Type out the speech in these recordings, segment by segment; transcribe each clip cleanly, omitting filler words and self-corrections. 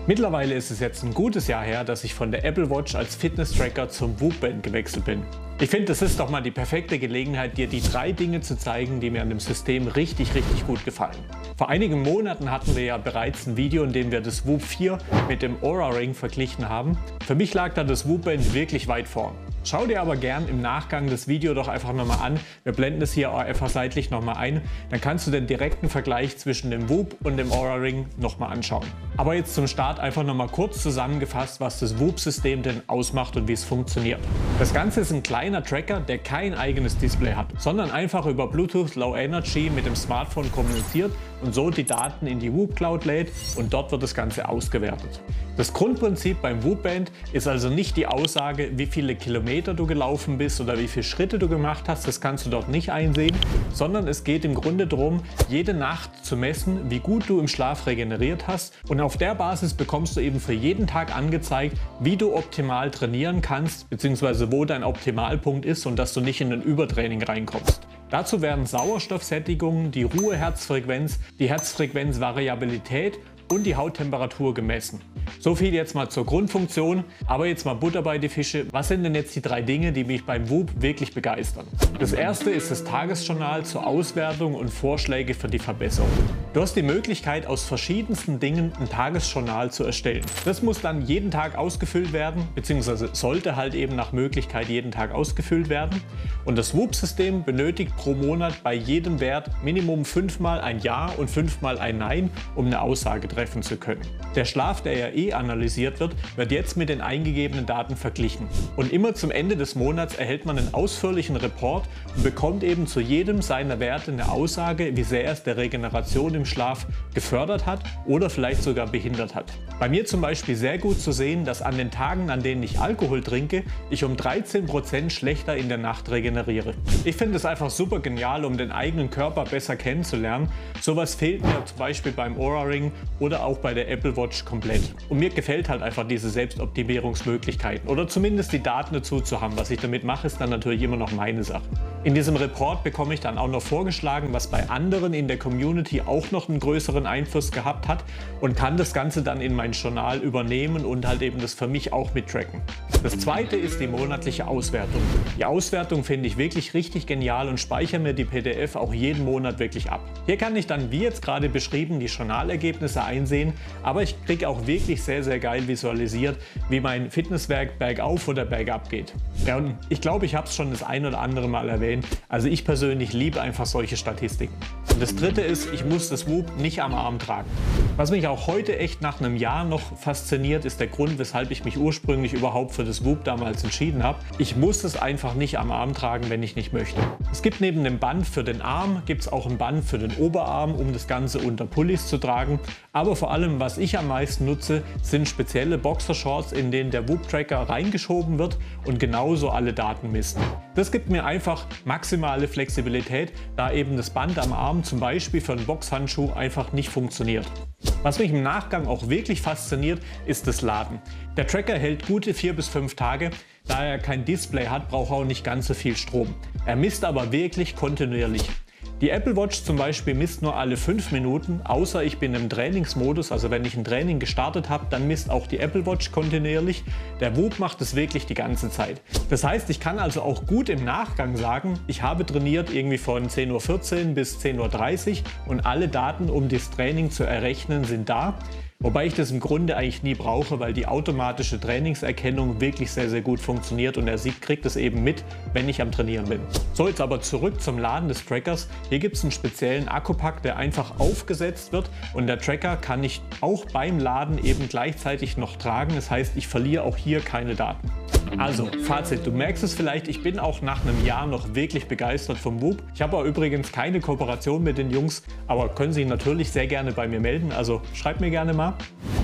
Mittlerweile ist es jetzt ein gutes Jahr her, dass ich von der Apple Watch als Fitness-Tracker zum Whoop Band gewechselt bin. Ich finde, das ist doch mal die perfekte Gelegenheit, dir die 3 Dinge zu zeigen, die mir an dem System richtig gut gefallen. Vor einigen Monaten hatten wir ja bereits ein Video, in dem wir das Whoop 4 mit dem Oura Ring verglichen haben. Für mich lag da das Whoop Band wirklich weit vorn. Schau dir aber gern im Nachgang das Video doch einfach nochmal an. Wir blenden es hier einfach seitlich nochmal ein. Dann kannst du den direkten Vergleich zwischen dem Whoop und dem Oura Ring nochmal anschauen. Aber jetzt zum Start einfach nochmal kurz zusammengefasst, was das Whoop-System denn ausmacht und wie es funktioniert. Das Ganze ist ein kleiner Tracker, der kein eigenes Display hat, sondern einfach über Bluetooth Low Energy mit dem Smartphone kommuniziert und so die Daten in die Whoop Cloud lädt und dort wird das Ganze ausgewertet. Das Grundprinzip beim Whoop Band ist also nicht die Aussage, wie viele Kilometer du gelaufen bist oder wie viele Schritte du gemacht hast, das kannst du dort nicht einsehen, sondern es geht im Grunde darum, jede Nacht zu messen, wie gut du im Schlaf regeneriert hast und auf der Basis bekommst du eben für jeden Tag angezeigt, wie du optimal trainieren kannst, beziehungsweise wo dein Optimalpunkt ist und dass du nicht in ein Übertraining reinkommst. Dazu werden Sauerstoffsättigung, die Ruheherzfrequenz, die Herzfrequenzvariabilität und die Hauttemperatur gemessen. So viel jetzt mal zur Grundfunktion, aber jetzt mal Butter bei die Fische. Was sind denn jetzt die 3 Dinge, die mich beim Whoop wirklich begeistern? Das erste ist das Tagesjournal zur Auswertung und Vorschläge für die Verbesserung. Du hast die Möglichkeit, aus verschiedensten Dingen ein Tagesjournal zu erstellen. Das muss dann jeden Tag ausgefüllt werden, beziehungsweise sollte halt eben nach Möglichkeit jeden Tag ausgefüllt werden. Und das Whoop-System benötigt pro Monat bei jedem Wert Minimum 5-mal ein Ja und 5-mal ein Nein, um eine Aussage treffen zu können. Der Schlaf, der ja analysiert wird jetzt mit den eingegebenen Daten verglichen. Und immer zum Ende des Monats erhält man einen ausführlichen Report und bekommt eben zu jedem seiner Werte eine Aussage, wie sehr es der Regeneration im Schlaf gefördert hat oder vielleicht sogar behindert hat. Bei mir zum Beispiel sehr gut zu sehen, dass an den Tagen, an denen ich Alkohol trinke, ich um 13% schlechter in der Nacht regeneriere. Ich finde es einfach super genial, um den eigenen Körper besser kennenzulernen. Sowas fehlt mir zum Beispiel beim Oura Ring oder auch bei der Apple Watch komplett. Und mir gefällt halt einfach diese Selbstoptimierungsmöglichkeiten oder zumindest die Daten dazu zu haben. Was ich damit mache, ist dann natürlich immer noch meine Sache. In diesem Report bekomme ich dann auch noch vorgeschlagen, was bei anderen in der Community auch noch einen größeren Einfluss gehabt hat und kann das Ganze dann in mein Journal übernehmen und halt eben das für mich auch mittracken. Das zweite ist die monatliche Auswertung. Die Auswertung finde ich wirklich richtig genial und speichere mir die PDF auch jeden Monat wirklich ab. Hier kann ich dann, wie jetzt gerade beschrieben, die Journalergebnisse einsehen, aber ich kriege auch wirklich sehr geil visualisiert, wie mein Fitnesswerk bergauf oder bergab geht. Ja, und ich glaube, ich habe es schon das ein oder andere Mal erwähnt. Also ich persönlich liebe einfach solche Statistiken. Und das dritte ist, ich muss das Whoop nicht am Arm tragen. Was mich auch heute echt nach einem Jahr noch fasziniert, ist der Grund, weshalb ich mich ursprünglich überhaupt für das Whoop damals entschieden habe. Ich muss es einfach nicht am Arm tragen, wenn ich nicht möchte. Es gibt neben dem Band für den Arm, gibt es auch ein Band für den Oberarm, um das Ganze unter Pullis zu tragen. Aber vor allem, was ich am meisten nutze, sind spezielle Boxershorts, in denen der Whoop-Tracker reingeschoben wird und genauso alle Daten misst. Das gibt mir einfach maximale Flexibilität, da eben das Band am Arm zum Beispiel für einen Boxhandschuh einfach nicht funktioniert. Was mich im Nachgang auch wirklich fasziniert, ist das Laden. Der Tracker hält gute 4 bis 5 Tage, da er kein Display hat, braucht er auch nicht ganz so viel Strom. Er misst aber wirklich kontinuierlich. Die Apple Watch zum Beispiel misst nur alle 5 Minuten, außer ich bin im Trainingsmodus, also wenn ich ein Training gestartet habe, dann misst auch die Apple Watch kontinuierlich. Der Whoop macht es wirklich die ganze Zeit. Das heißt, ich kann also auch gut im Nachgang sagen, ich habe trainiert irgendwie von 10:14 Uhr bis 10:30 Uhr und alle Daten, um das Training zu errechnen, sind da. Wobei ich das im Grunde eigentlich nie brauche, weil die automatische Trainingserkennung wirklich sehr gut funktioniert und er kriegt es eben mit, wenn ich am Trainieren bin. So, jetzt aber zurück zum Laden des Trackers. Hier gibt es einen speziellen Akkupack, der einfach aufgesetzt wird und der Tracker kann ich auch beim Laden eben gleichzeitig noch tragen. Das heißt, ich verliere auch hier keine Daten. Also, Fazit, du merkst es vielleicht, ich bin auch nach einem Jahr noch wirklich begeistert vom Whoop. Ich habe auch übrigens keine Kooperation mit den Jungs, aber können sich natürlich sehr gerne bei mir melden, also schreibt mir gerne mal.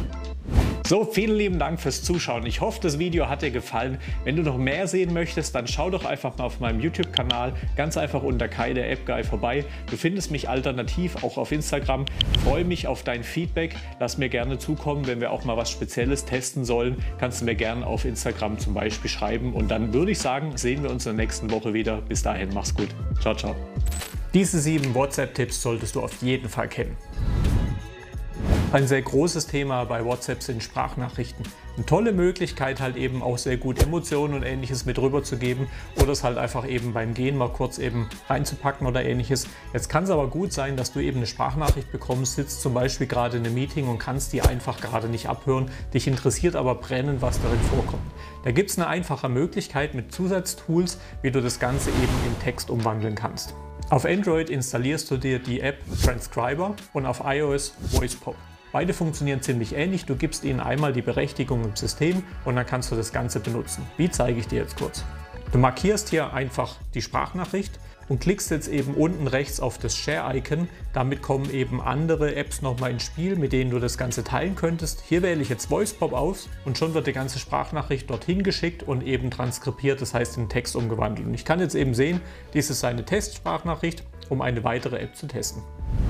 So, vielen lieben Dank fürs Zuschauen. Ich hoffe, das Video hat dir gefallen. Wenn du noch mehr sehen möchtest, dann schau doch einfach mal auf meinem YouTube-Kanal, ganz einfach unter Kai, der App Guy, vorbei. Du findest mich alternativ auch auf Instagram. Ich freue mich auf dein Feedback. Lass mir gerne zukommen, wenn wir auch mal was Spezielles testen sollen. Kannst du mir gerne auf Instagram zum Beispiel schreiben. Und dann würde ich sagen, sehen wir uns in der nächsten Woche wieder. Bis dahin, mach's gut. Ciao, ciao. Diese 7 WhatsApp-Tipps solltest du auf jeden Fall kennen. Ein sehr großes Thema bei WhatsApp sind Sprachnachrichten. Eine tolle Möglichkeit halt eben auch sehr gut Emotionen und ähnliches mit rüberzugeben oder es halt einfach eben beim Gehen mal kurz eben reinzupacken oder ähnliches. Jetzt kann es aber gut sein, dass du eben eine Sprachnachricht bekommst, sitzt zum Beispiel gerade in einem Meeting und kannst die einfach gerade nicht abhören. Dich interessiert aber brennend, was darin vorkommt. Da gibt es eine einfache Möglichkeit mit Zusatztools, wie du das Ganze eben in Text umwandeln kannst. Auf Android installierst du dir die App Transcriber und auf iOS VoicePop. Beide funktionieren ziemlich ähnlich. Du gibst ihnen einmal die Berechtigung im System und dann kannst du das Ganze benutzen. Wie zeige ich dir jetzt kurz. Du markierst hier einfach die Sprachnachricht und klickst jetzt eben unten rechts auf das Share-Icon. Damit kommen eben andere Apps nochmal ins Spiel, mit denen du das Ganze teilen könntest. Hier wähle ich jetzt VoicePop aus und schon wird die ganze Sprachnachricht dorthin geschickt und eben transkribiert, das heißt in Text umgewandelt. Und ich kann jetzt eben sehen, dies ist eine Testsprachnachricht, um eine weitere App zu testen.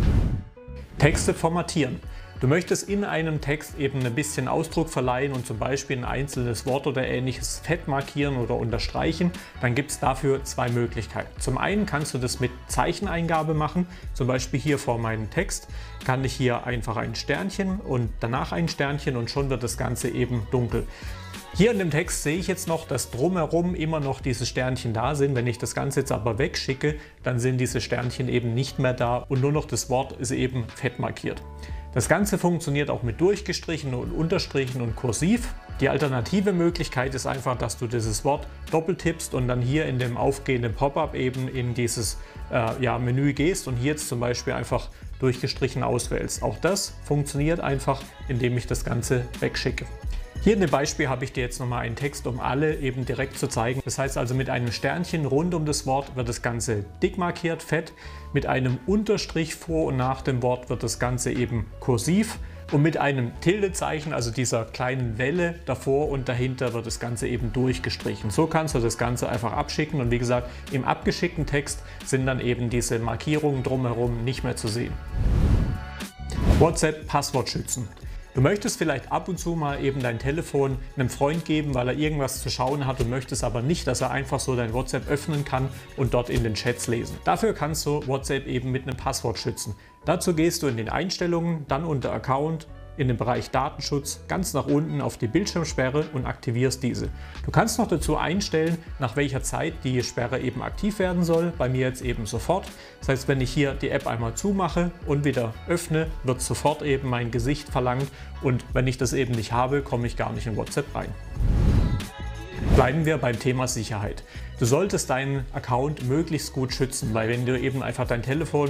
Texte formatieren. Du möchtest in einem Text eben ein bisschen Ausdruck verleihen und zum Beispiel ein einzelnes Wort oder ähnliches fett markieren oder unterstreichen, dann gibt es dafür zwei Möglichkeiten. Zum einen kannst du das mit Zeicheneingabe machen, zum Beispiel hier vor meinem Text kann ich hier einfach ein Sternchen und danach ein Sternchen und schon wird das Ganze eben dunkel. Hier in dem Text sehe ich jetzt noch, dass drumherum immer noch diese Sternchen da sind. Wenn ich das Ganze jetzt aber wegschicke, dann sind diese Sternchen eben nicht mehr da und nur noch das Wort ist eben fett markiert. Das Ganze funktioniert auch mit Durchgestrichen und Unterstrichen und Kursiv. Die alternative Möglichkeit ist einfach, dass du dieses Wort doppeltippst und dann hier in dem aufgehenden Pop-up eben in dieses Menü gehst und hier jetzt zum Beispiel einfach durchgestrichen auswählst. Auch das funktioniert einfach, indem ich das Ganze wegschicke. Hier in dem Beispiel habe ich dir jetzt nochmal einen Text, um alle eben direkt zu zeigen. Das heißt also, mit einem Sternchen rund um das Wort wird das Ganze dick markiert, fett. Mit einem Unterstrich vor und nach dem Wort wird das Ganze eben kursiv. Und mit einem Tildezeichen, also dieser kleinen Welle davor und dahinter, wird das Ganze eben durchgestrichen. So kannst du das Ganze einfach abschicken und wie gesagt, im abgeschickten Text sind dann eben diese Markierungen drumherum nicht mehr zu sehen. WhatsApp Passwort schützen. Du möchtest vielleicht ab und zu mal eben dein Telefon einem Freund geben, weil er irgendwas zu schauen hat und möchtest aber nicht, dass er einfach so dein WhatsApp öffnen kann und dort in den Chats lesen. Dafür kannst du WhatsApp eben mit einem Passwort schützen. Dazu gehst du in den Einstellungen, dann unter Account, in den Bereich Datenschutz, ganz nach unten auf die Bildschirmsperre und aktivierst diese. Du kannst noch dazu einstellen, nach welcher Zeit die Sperre eben aktiv werden soll. Bei mir jetzt eben sofort. Das heißt, wenn ich hier die App einmal zumache und wieder öffne, wird sofort eben mein Gesicht verlangt und wenn ich das eben nicht habe, komme ich gar nicht in WhatsApp rein. Bleiben wir beim Thema Sicherheit. Du solltest deinen Account möglichst gut schützen, weil wenn du eben einfach dein Telefon